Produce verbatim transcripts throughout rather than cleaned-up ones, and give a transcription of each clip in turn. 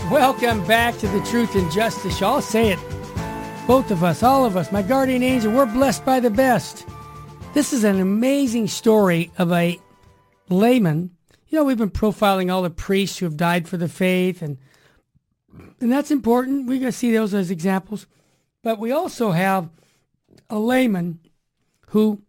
Welcome back to the Truth and Justice Show. I'll say it. Both of us, all of us, my guardian angel, we're blessed by the best. This is an amazing story of a layman. You know, we've been profiling all the priests who have died for the faith, and and that's important. We're going to see those as examples. But we also have a layman who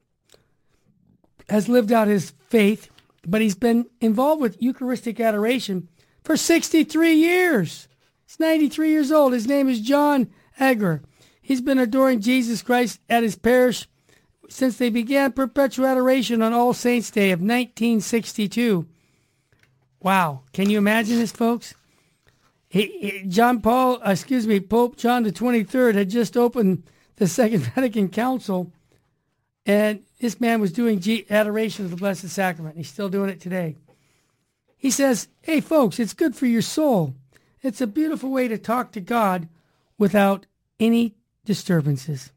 has lived out his faith, but he's been involved with Eucharistic adoration for sixty-three years. He's ninety-three years old. His name is John Egger. He's been adoring Jesus Christ at his parish since they began perpetual adoration on All Saints' Day of nineteen sixty-two. Wow. Can you imagine this, folks? He, he, John Paul, excuse me, Pope John the twenty-third had just opened the Second Vatican Council, and this man was doing G- adoration of the Blessed Sacrament. He's still doing it today. He says, hey, folks, it's good for your soul. It's a beautiful way to talk to God without any disturbances.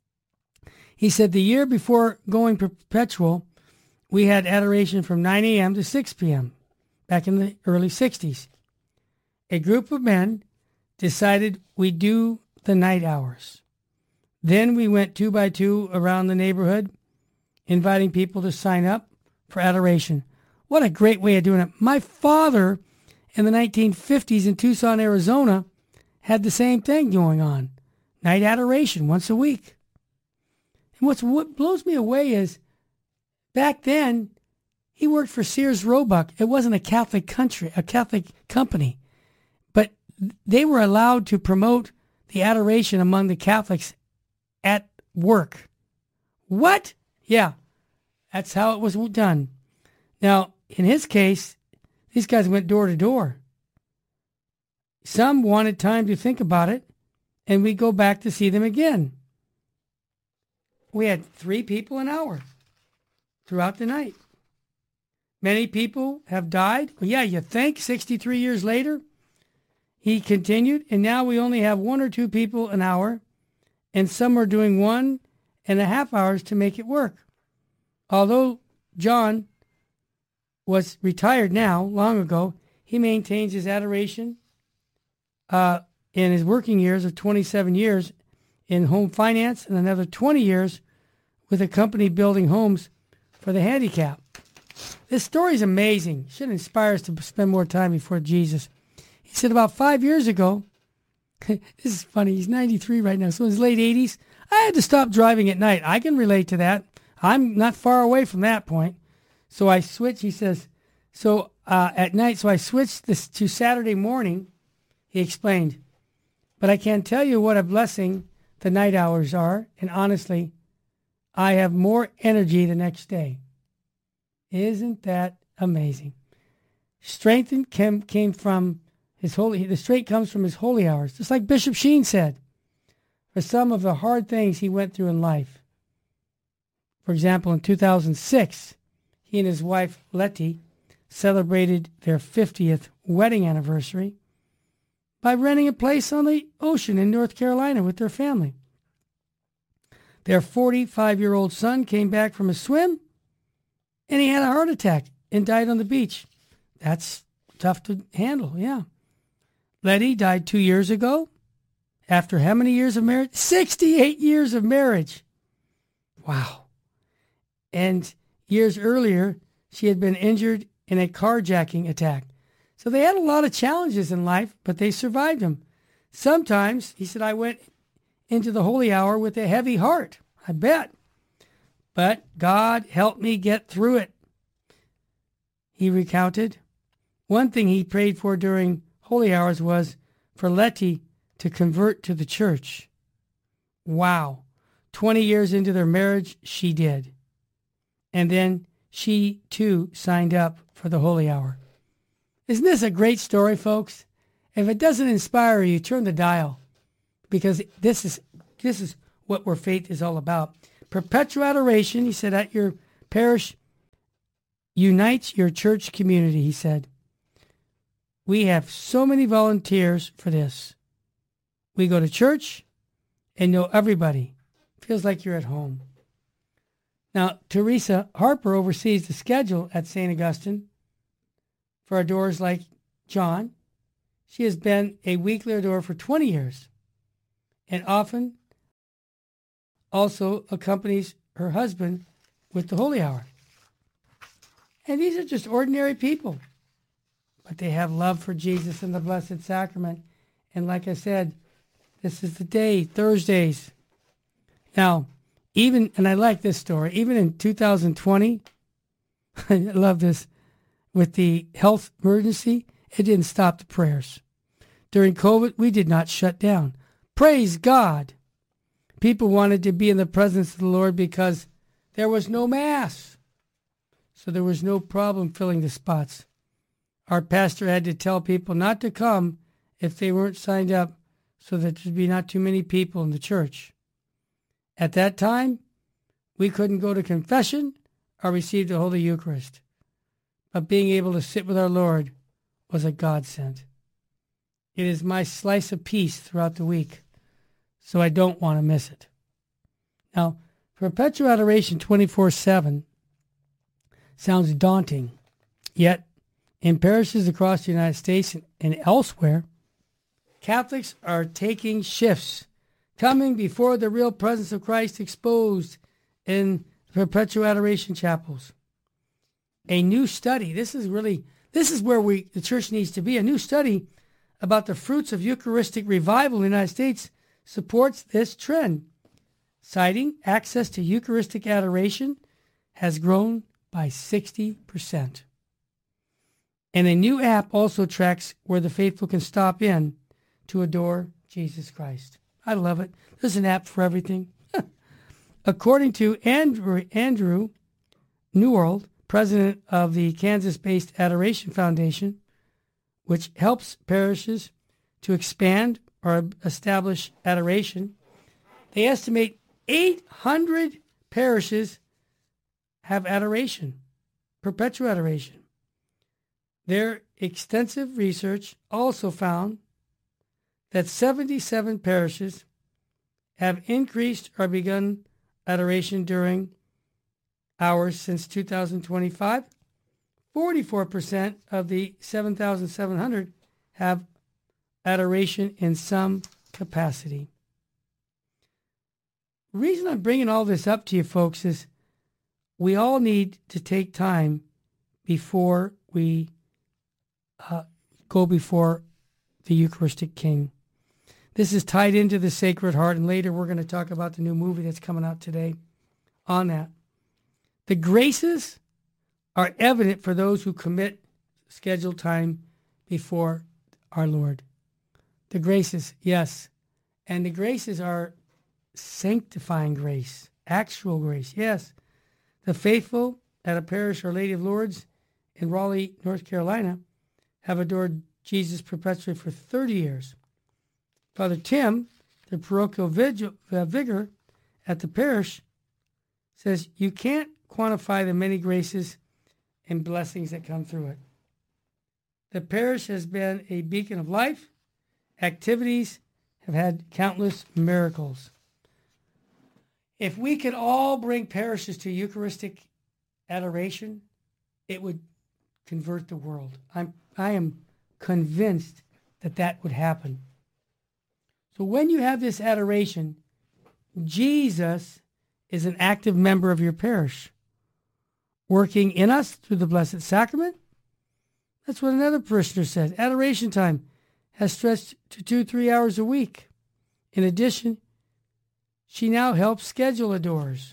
He said the year before going perpetual, we had adoration from nine a.m. to six p.m. back in the early sixties. A group of men decided we'd do the night hours. Then we went two by two around the neighborhood, inviting people to sign up for adoration. What a great way of doing it. My father in the nineteen fifties in Tucson, Arizona, had the same thing going on. Night adoration once a week. And what's, what blows me away is back then, he worked for Sears Roebuck. It wasn't a Catholic country, a Catholic company. But they were allowed to promote the adoration among the Catholics at work. What? Yeah, that's how it was done. Now, in his case, these guys went door to door. Some wanted time to think about it, and we go back to see them again. We had three people an hour throughout the night. Many people have died. Well, yeah, you think sixty-three years later? He continued, and now we only have one or two people an hour, and some are doing one and a half hours to make it work. Although John was retired now, long ago, he maintains his adoration uh, in his working years of twenty-seven years in home finance and another twenty years with a company building homes for the handicapped. This story is amazing. It should inspire us to spend more time before Jesus. He said about five years ago, this is funny, he's ninety-three right now, so in his late eighties, I had to stop driving at night. I can relate to that. I'm not far away from that point. So I switched, he says, so uh, at night, so I switched this to Saturday morning, he explained. But I can't tell you what a blessing the night hours are, and honestly, I have more energy the next day. Isn't that amazing? Strength came, came from his holy, the strength comes from his holy hours, just like Bishop Sheen said, for some of the hard things he went through in life. For example, in two thousand six, he and his wife, Letty, celebrated their fiftieth wedding anniversary by renting a place on the ocean in North Carolina with their family. Their forty-five-year-old son came back from a swim, and he had a heart attack and died on the beach. That's tough to handle, yeah. Letty died two years ago. After how many years of marriage? sixty-eight years of marriage. Wow. And years earlier, she had been injured in a carjacking attack. So they had a lot of challenges in life, but they survived them. Sometimes, he said, I went into the holy hour with a heavy heart. I bet. But God helped me get through it. He recounted. One thing he prayed for during holy hours was for Letty to convert to the church. Wow. twenty years into their marriage, she did. And then she, too, signed up for the holy hour. Isn't this a great story, folks? If it doesn't inspire you, turn the dial. Because this is this is what where faith is all about. Perpetual adoration, he said, at your parish unites your church community, he said. We have so many volunteers for this. We go to church and know everybody. Feels like you're at home. Now, Teresa Harper oversees the schedule at Saint Augustine for adorers like John. She has been a weekly adorer for twenty years and often also accompanies her husband with the Holy Hour. And these are just ordinary people, but they have love for Jesus and the Blessed Sacrament. And like I said, this is the day, Thursdays. Now, even, and I like this story, even in two thousand twenty, I love this, with the health emergency, it didn't stop the prayers. During COVID, we did not shut down. Praise God. People wanted to be in the presence of the Lord because there was no Mass. So there was no problem filling the spots. Our pastor had to tell people not to come if they weren't signed up so that there'd be not too many people in the church. At that time, we couldn't go to confession or receive the Holy Eucharist. But being able to sit with our Lord was a godsend. It is my slice of peace throughout the week, so I don't want to miss it. Now, perpetual adoration twenty-four seven sounds daunting, yet in parishes across the United States and elsewhere, Catholics are taking shifts, coming before the real presence of Christ exposed in perpetual adoration chapels. A new study, this is really, this is where we the church needs to be. A new study about the fruits of Eucharistic revival in the United States supports this trend, citing access to Eucharistic adoration has grown by sixty percent. And a new app also tracks where the faithful can stop in to adore Jesus Christ. I love it. There's an app for everything. According to Andrew, Andrew Newell, president of the Kansas-based Adoration Foundation, which helps parishes to expand or establish adoration, they estimate eight hundred parishes have adoration, perpetual adoration. Their extensive research also found that seventy-seven parishes have increased or begun adoration during hours since two thousand twenty-five. forty-four percent of the seven thousand seven hundred have adoration in some capacity. The reason I'm bringing all this up to you folks is we all need to take time before we uh, go before the Eucharistic King. This is tied into the Sacred Heart, and later we're going to talk about the new movie that's coming out today on that. The graces are evident for those who commit scheduled time before our Lord. The graces, yes. And the graces are sanctifying grace, actual grace, yes. The faithful at a parish Our Lady of Lourdes in Raleigh, North Carolina, have adored Jesus perpetually for thirty years. Father Tim, the parochial vigil, uh, vigor at the parish, says you can't quantify the many graces and blessings that come through it. The parish has been a beacon of life. Activities have had countless miracles. If we could all bring parishes to Eucharistic adoration, it would convert the world. I'm, I am convinced that that would happen. So when you have this adoration, Jesus is an active member of your parish, working in us through the Blessed Sacrament. That's what another parishioner said. Adoration time has stretched to two, three hours a week. In addition, she now helps schedule adorers.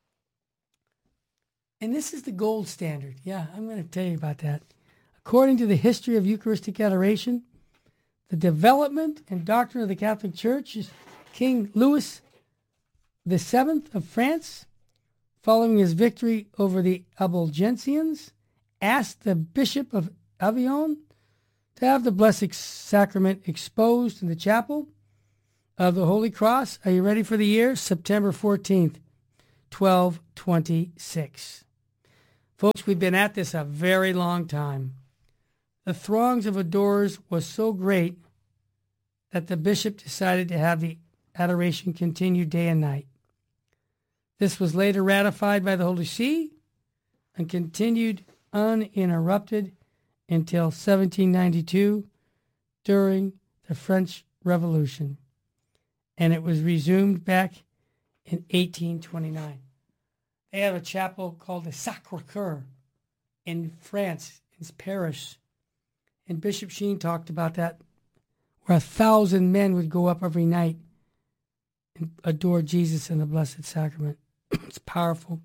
And this is the gold standard. Yeah, I'm going to tell you about that. According to the history of Eucharistic adoration, the development and doctrine of the Catholic Church is King Louis the Seventh of France, following his victory over the Albigensians, asked the Bishop of Avignon to have the Blessed Sacrament exposed in the chapel of the Holy Cross. Are you ready for the year? September fourteenth, twelve twenty-six. Folks, we've been at this a very long time. The throngs of adorers was so great that the bishop decided to have the adoration continue day and night. This was later ratified by the Holy See and continued uninterrupted until seventeen ninety-two during the French Revolution, and it was resumed back in eighteen twenty-nine. They have a chapel called the Sacré-Cœur in France, in Paris. And Bishop Sheen talked about that, where a thousand men would go up every night and adore Jesus in the Blessed Sacrament. It's powerful.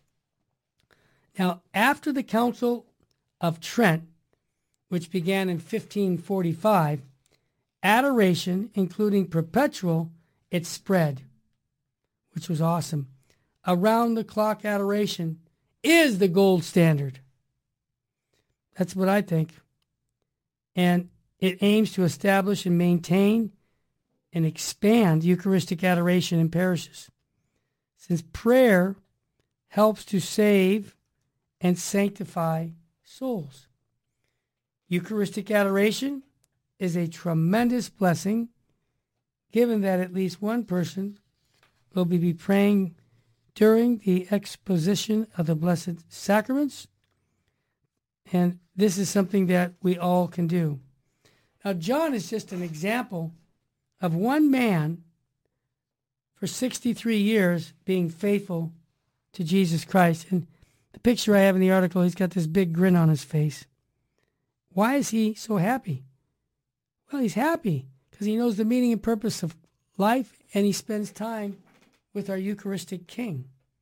Now, after the Council of Trent, which began in fifteen forty-five, adoration, including perpetual, it spread, which was awesome. Around-the-clock adoration is the gold standard. That's what I think. And it aims to establish and maintain and expand Eucharistic adoration in parishes, since prayer helps to save and sanctify souls. Eucharistic adoration is a tremendous blessing, given that at least one person will be praying during the exposition of the Blessed Sacraments, and this is something that we all can do. Now, John is just an example of one man for sixty-three years being faithful to Jesus Christ. And the picture I have in the article, he's got this big grin on his face. Why is he so happy? Well, he's happy because he knows the meaning and purpose of life, and he spends time with our Eucharistic King.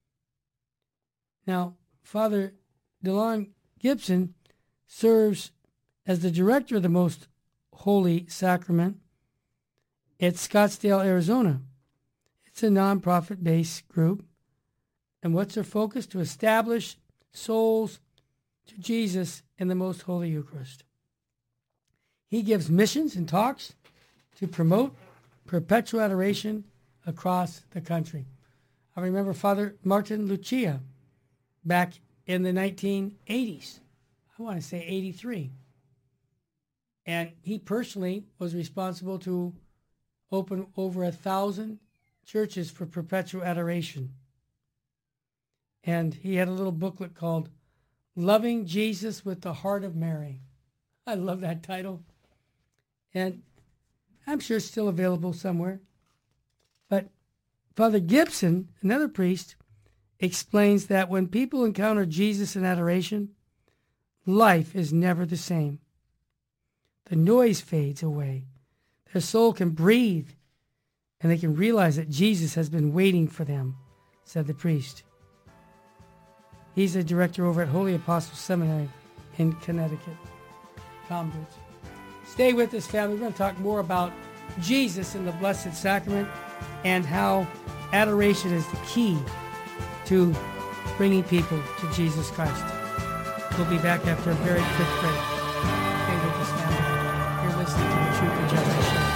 Now, Father DeLon Gibson serves as the director of the Most Holy Sacrament at Scottsdale, Arizona. It's a non-profit-based group. And what's their focus? To establish souls to Jesus in the Most Holy Eucharist. He gives missions and talks to promote perpetual adoration across the country. I remember Father Martin Lucia back in the nineteen eighties. I want to say eighty-three. And he personally was responsible to open over a thousand churches for perpetual adoration. And he had a little booklet called Loving Jesus with the Heart of Mary. I love that title. And I'm sure it's still available somewhere. But Father Gibson, another priest, explains that when people encounter Jesus in adoration, life is never the same. The noise fades away. Their soul can breathe, and they can realize that Jesus has been waiting for them, said the priest. He's a director over at Holy Apostle Seminary in Connecticut, Cambridge. Stay with us, family. We're going to talk more about Jesus in the Blessed Sacrament and how adoration is the key to bringing people to Jesus Christ. We'll be back after a very quick break. Stay with us, family. You're listening to the Truth and Justice Show.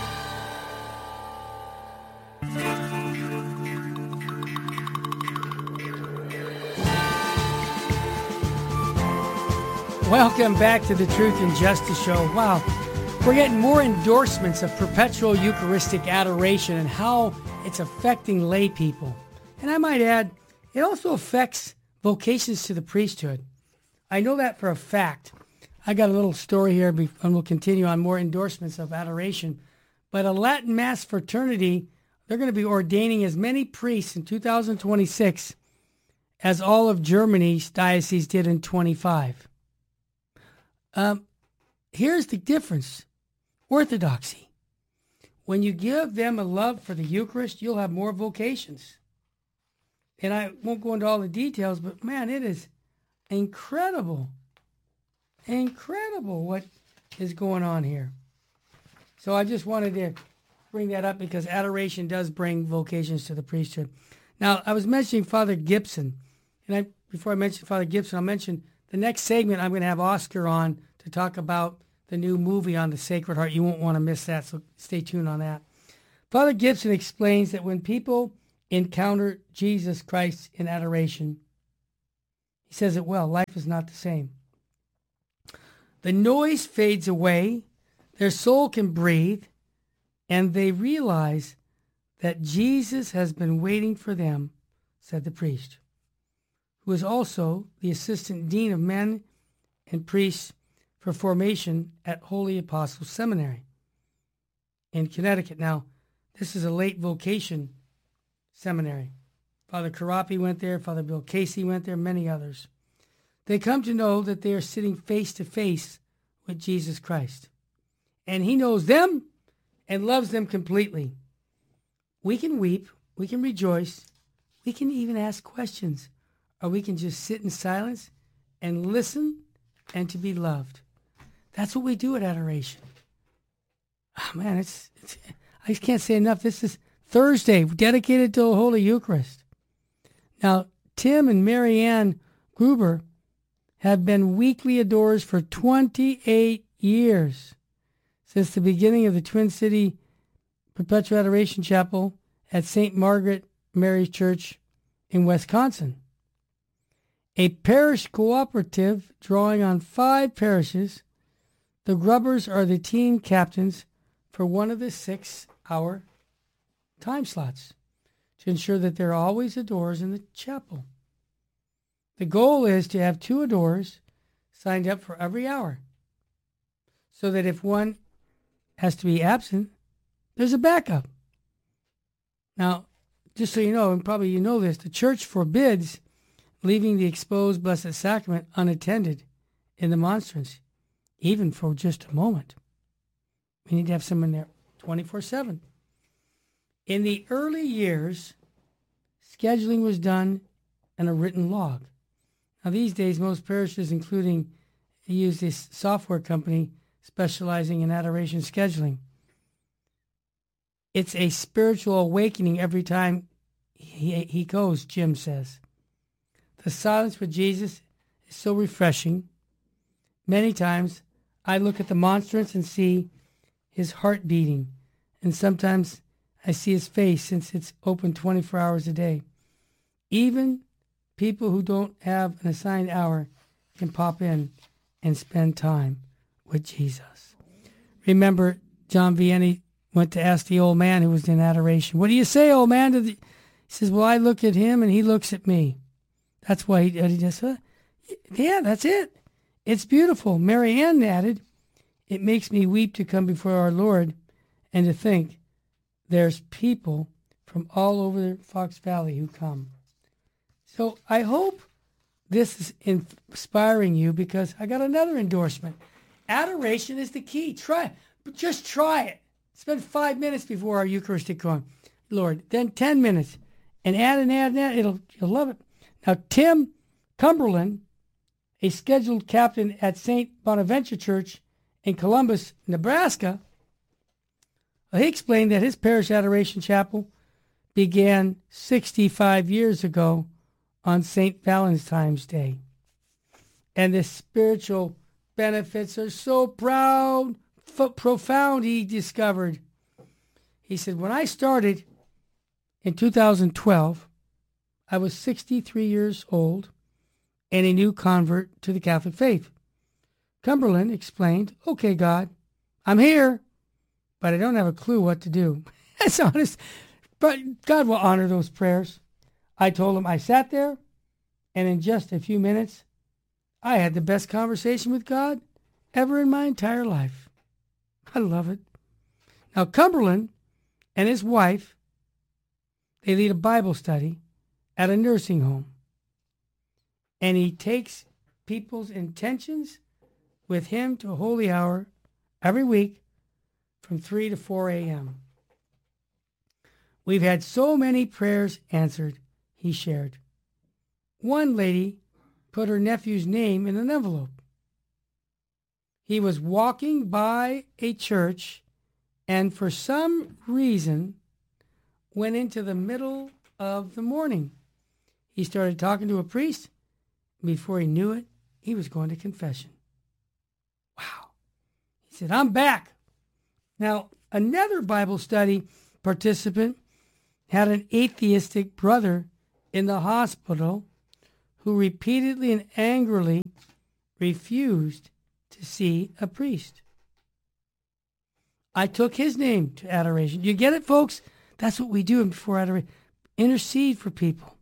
Welcome back to the Truth and Justice Show. Wow, we're getting more endorsements of perpetual Eucharistic adoration and how it's affecting lay people. And I might add, it also affects vocations to the priesthood. I know that for a fact. I got a little story here, and we'll continue on more endorsements of adoration. But a Latin Mass fraternity, they're going to be ordaining as many priests in two thousand twenty-six as all of Germany's dioceses did in twenty-five. Um, here's the difference. Orthodoxy. When you give them a love for the Eucharist, you'll have more vocations. And I won't go into all the details, but man, it is incredible. Incredible what is going on here. So I just wanted to bring that up because adoration does bring vocations to the priesthood. Now, I was mentioning Father Gibson. And I, before I mention Father Gibson, I'll mention the next segment I'm going to have Oscar on to talk about the new movie on the Sacred Heart. You won't want to miss that, so stay tuned on that. Father Gibson explains that when people encounter Jesus Christ in adoration, he says it well, life is not the same. The noise fades away, their soul can breathe, and they realize that Jesus has been waiting for them, said the priest, who is also the assistant dean of men and priests for formation at Holy Apostles Seminary in Connecticut. Now, this is a late vocation seminary. Father Karapi went there, Father Bill Casey went there, many others. They come to know that they are sitting face to face with Jesus Christ. And he knows them and loves them completely. We can weep, we can rejoice, we can even ask questions, or we can just sit in silence and listen and to be loved. That's what we do at adoration. Oh, man, it's, it's I can't say enough. This is Thursday, dedicated to the Holy Eucharist. Now, Tim and Marianne Gruber have been weekly adorers for twenty-eight years, since the beginning of the Twin City Perpetual Adoration Chapel at Saint Margaret Mary Church in Wisconsin. A parish cooperative drawing on five parishes, the Grubbers are the team captains for one of the six-hour time slots to ensure that there are always adorers in the chapel. The goal is to have two adorers signed up for every hour, so that if one has to be absent, there's a backup. Now, just so you know, and probably you know this, the church forbids leaving the exposed Blessed Sacrament unattended in the monstrance, even for just a moment. We need to have someone there twenty-four seven. In the early years, scheduling was done in a written log. Now, these days, most parishes, including, use this software company specializing in adoration scheduling. It's a spiritual awakening every time he, he goes, Jim says. The silence with Jesus is so refreshing. Many times, I look at the monstrance and see his heart beating, and sometimes I see his face since it's open twenty-four hours a day. Even people who don't have an assigned hour can pop in and spend time with Jesus. Remember, John Vianney went to ask the old man who was in adoration, "What do you say, old man?" To the, he says, "Well, I look at him and he looks at me." That's why he, he just, uh, yeah, that's it. It's beautiful. Mary Ann added, "It makes me weep to come before our Lord and to think there's people from all over Fox Valley who come." So I hope this is inspiring you, because I got another endorsement. Adoration is the key. Try it. Just try it. Spend five minutes before our Eucharistic going, Lord, then ten minutes, and add and add and add. It'll, you'll love it. Now, Tim Cumberland, a scheduled captain at Saint Bonaventure Church in Columbus, Nebraska, he explained that his parish adoration chapel began sixty-five years ago on Saint Valentine's Day. And the spiritual benefits are so proud, f- profound, he discovered. He said, when I started in two thousand twelve, I was sixty-three years old and a new convert to the Catholic faith. Cumberland explained, "Okay, God, I'm here, but I don't have a clue what to do." That's honest. But God will honor those prayers. I told him I sat there, and in just a few minutes, I had the best conversation with God ever in my entire life. I love it. Now, Cumberland and his wife, they lead a Bible study at a nursing home. And he takes people's intentions with him to a holy hour every week from three to four a.m. We've had so many prayers answered, he shared. One lady put her nephew's name in an envelope. He was walking by a church and for some reason went into the middle of the morning. He started talking to a priest. Before he knew it, he was going to confession. Wow. He said, "I'm back." Now, another Bible study participant had an atheistic brother in the hospital who repeatedly and angrily refused to see a priest. I took his name to adoration. You get it, folks? That's what we do before adoration. Intercede for people.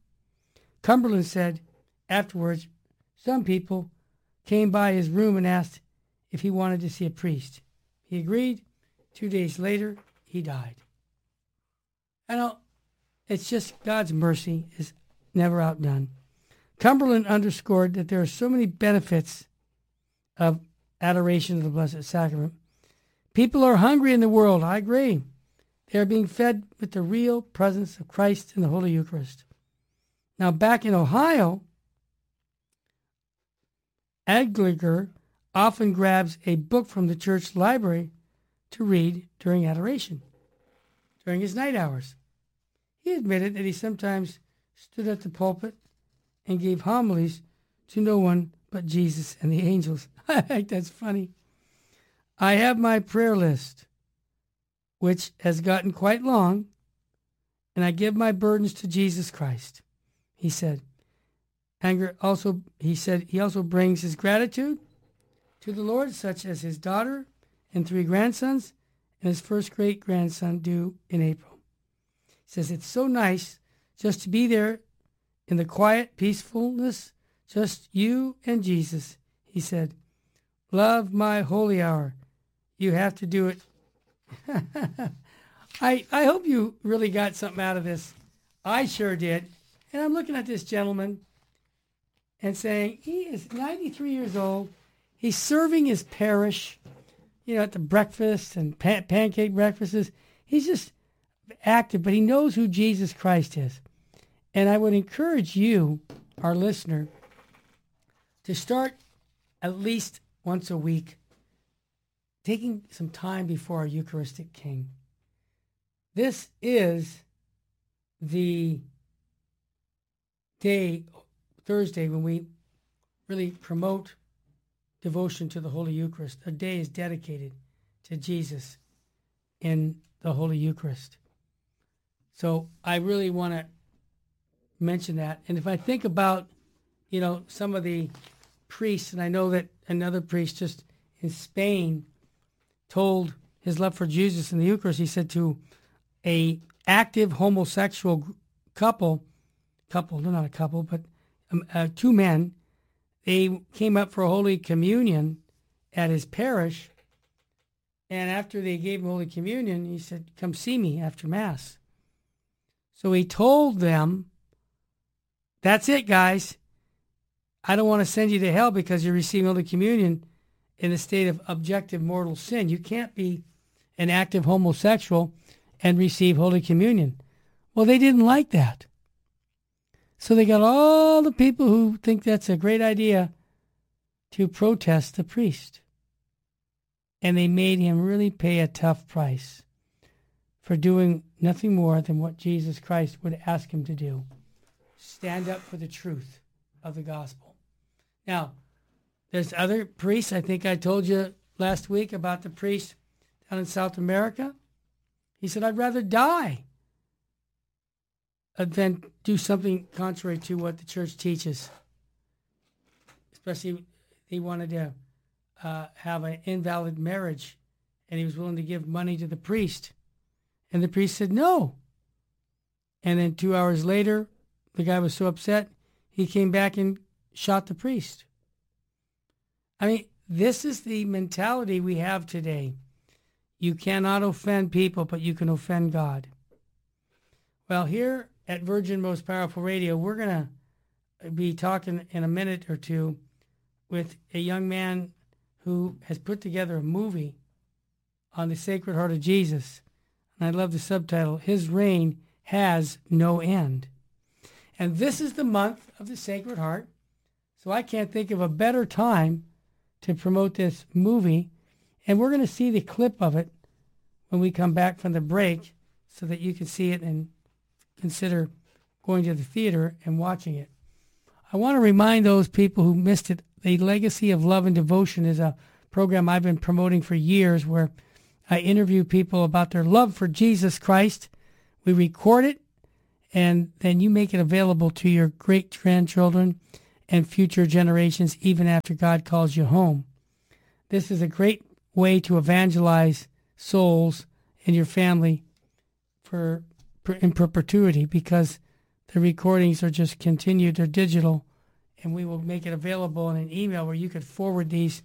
Cumberland said afterwards, some people came by his room and asked if he wanted to see a priest. He agreed. Two days later, he died. I know it's just God's mercy is never outdone. Cumberland underscored that there are so many benefits of adoration of the Blessed Sacrament. People are hungry in the world. I agree. They are being fed with the real presence of Christ in the Holy Eucharist. Now, back in Ohio, Adliger often grabs a book from the church library to read during adoration, during his night hours. He admitted that he sometimes stood at the pulpit and gave homilies to no one but Jesus and the angels. I think that's funny. I have my prayer list, which has gotten quite long, and I give my burdens to Jesus Christ, he said. Anger also, he said, he also brings his gratitude to the Lord, such as his daughter and three grandsons, and his first great-grandson due in April. He says, it's so nice just to be there in the quiet peacefulness, just you and Jesus, he said. Love my holy hour. You have to do it. I I hope you really got something out of this. I sure did. And I'm looking at this gentleman and saying, he is ninety-three years old. He's serving his parish, you know, at the breakfast and pan- pancake breakfasts. He's just active, but he knows who Jesus Christ is. And I would encourage you, our listener, to start at least once a week taking some time before our Eucharistic King. This is the day, Thursday, when we really promote devotion to the Holy Eucharist. A day is dedicated to Jesus in the Holy Eucharist. So I really want to mention that. And if I think about, you know, some of the priests, and I know that another priest just in Spain told his love for Jesus in the Eucharist, he said to a active homosexual couple, couple, they're not a couple, but um, uh, two men, they came up for Holy Communion at his parish, and after they gave him Holy Communion, he said, come see me after Mass. So he told them, that's it, guys. I don't want to send you to hell because you're receiving Holy Communion in a state of objective mortal sin. You can't be an active homosexual and receive Holy Communion. Well, they didn't like that. So they got all the people who think that's a great idea to protest the priest. And they made him really pay a tough price for doing nothing more than what Jesus Christ would ask him to do. Stand up for the truth of the gospel. Now, there's other priests. I think I told you last week about the priest down in South America. He said, I'd rather die than do something contrary to what the church teaches. Especially, he wanted to uh, have an invalid marriage, and he was willing to give money to the priest. And the priest said no. And then two hours later, the guy was so upset, he came back and shot the priest. I mean, this is the mentality we have today. You cannot offend people, but you can offend God. Well, here at Virgin Most Powerful Radio, we're going to be talking in a minute or two with a young man who has put together a movie on the Sacred Heart of Jesus. And I love the subtitle, His Reign Has No End. And this is the month of the Sacred Heart, so I can't think of a better time to promote this movie. And we're going to see the clip of it when we come back from the break so that you can see it and consider going to the theater and watching it. I want to remind those people who missed it, the Legacy of Love and Devotion is a program I've been promoting for years where I interview people about their love for Jesus Christ. We record it, and then you make it available to your great-grandchildren and future generations even after God calls you home. This is a great way to evangelize souls in your family for in perpetuity because the recordings are just continued. They're digital, and we will make it available in an email where you could forward these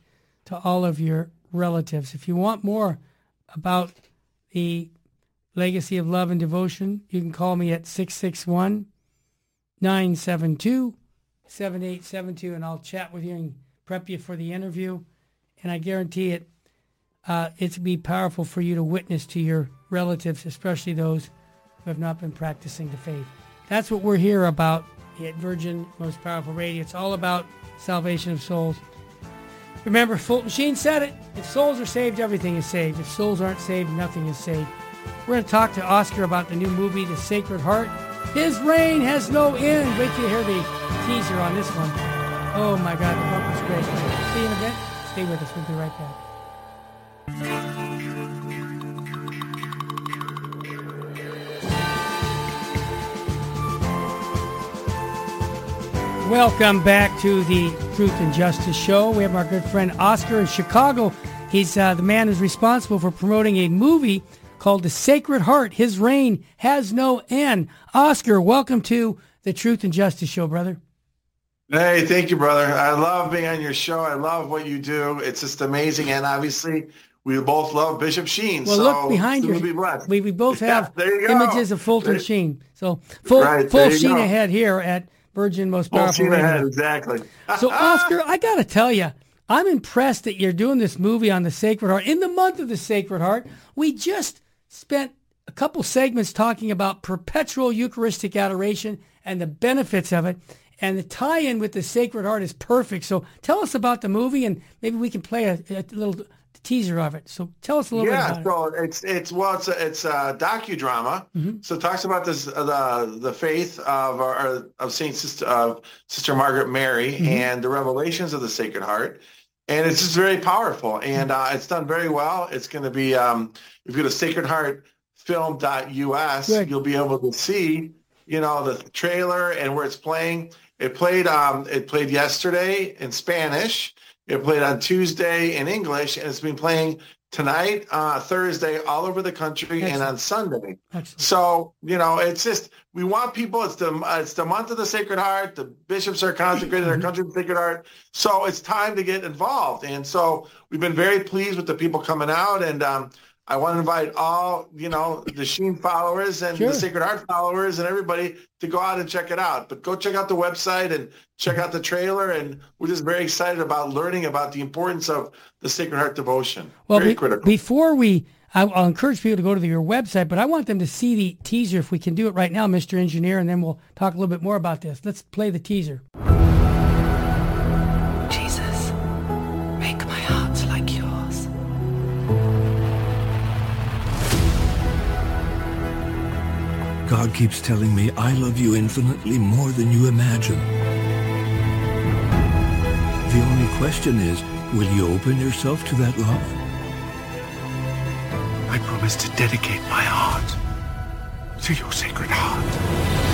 to all of your relatives. If you want more about the legacy of love and devotion, you can call me at six six one, nine seven two, seven eight seven two, and I'll chat with you and prep you for the interview. And I guarantee it, uh, it's be powerful for you to witness to your relatives, especially those who have not been practicing the faith. That's what we're here about at Virgin Most Powerful Radio. It's all about salvation of souls. Remember, Fulton Sheen said it. If souls are saved, everything is saved. If souls aren't saved, nothing is saved. We're going to talk to Oscar about the new movie, The Sacred Heart. His reign has no end. Wait till you hear the teaser on this one. Oh my God, the book was great. See you in a bit. Stay with us. We'll be right back. Welcome back to the Truth and Justice Show. We have our good friend Oscar in Chicago. He's uh, the man who's responsible for promoting a movie called The Sacred Heart. His reign has no end. Oscar, welcome to the Truth and Justice Show, brother. Hey, thank you, brother. I love being on your show. I love what you do. It's just amazing. And obviously, we both love Bishop Sheen. Well, so look behind you. We, we both have yeah, images of Fulton there, Sheen. So full, right, full Sheen go. ahead here at Virgin Most Powerful Radio. Ahead, exactly. So, Oscar, I got to tell you, I'm impressed that you're doing this movie on the Sacred Heart. In the month of the Sacred Heart, we just spent a couple segments talking about perpetual Eucharistic adoration and the benefits of it. And the tie-in with the Sacred Heart is perfect. So tell us about the movie, and maybe we can play a, a little teaser of it. So tell us a little yeah, bit about so it. Yeah, so it's it's well, it's a, it's a docudrama. Mm-hmm. So it talks about this uh, the the faith of our, of Saint Sister of Sister Margaret Mary mm-hmm. and the revelations of the Sacred Heart, and it's just very powerful, and uh, it's done very well. It's going to be um, if you go to sacred heart film dot U S, Good. You'll be able to see you know the trailer and where it's playing. It played um, it played yesterday in Spanish. It played on Tuesday in English, and it's been playing tonight, uh, Thursday, all over the country, Excellent. and on Sunday. Excellent. So you know, it's just we want people. It's the uh, it's the month of the Sacred Heart. The bishops are consecrated their country to the Sacred Heart. So it's time to get involved. And so we've been very pleased with the people coming out, and um, I want to invite all, you know, the Sheen followers and sure. the Sacred Heart followers and everybody to go out and check it out. But go check out the website and check out the trailer. And we're just very excited about learning about the importance of the Sacred Heart devotion. Well, very be, critical. Before we, I'll encourage people to go to the, your website, but I want them to see the teaser if we can do it right now, Mister Engineer, and then we'll talk a little bit more about this. Let's play the teaser. Jesus, make my heart like yours. God keeps telling me I love you infinitely more than you imagine. The only question is, will you open yourself to that love? I promise to dedicate my heart to your Sacred Heart.